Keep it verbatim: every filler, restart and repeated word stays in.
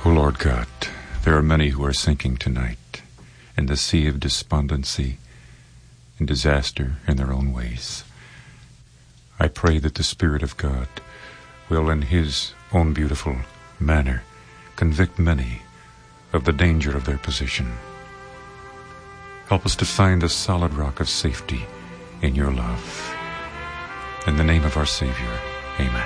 O Lord God, there are many who are sinking tonight in the sea of despondency and disaster in their own ways. I pray that the Spirit of God will, in His own beautiful manner, convict many of the danger of their position. Help us to find the solid rock of safety in your love. In the name of our Savior, amen.